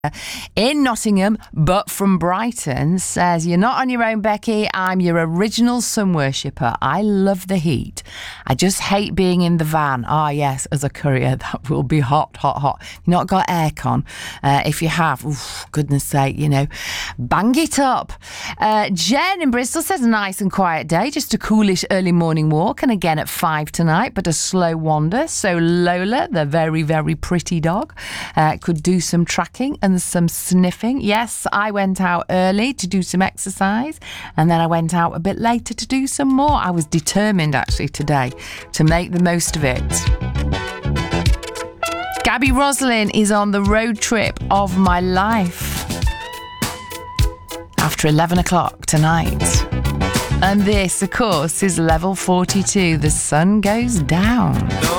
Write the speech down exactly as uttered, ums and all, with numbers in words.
in Nottingham, but from Brighton, says, you're not on your own, Becky. I'm your original sun worshipper. I love the heat. I just hate being in the van. Ah, yes, as a courier, that will be hot, hot, hot. You've not got aircon. Uh, if you have, oof, goodness sake, you know, bang it up. Uh, Jen in Bristol says, a nice and quiet day, just a coolish early morning walk, and again at five tonight, but a slow wander. So Lola, the very, very pretty dog, uh, could do some tracking and some sniffing. Yes, I went out early to do some exercise, and then I went out a bit later to do some more. I was determined actually today to make the most of it. Gabby Roslin is on the road trip of my life after eleven o'clock tonight. And this, of course, is level forty-two. The sun goes down.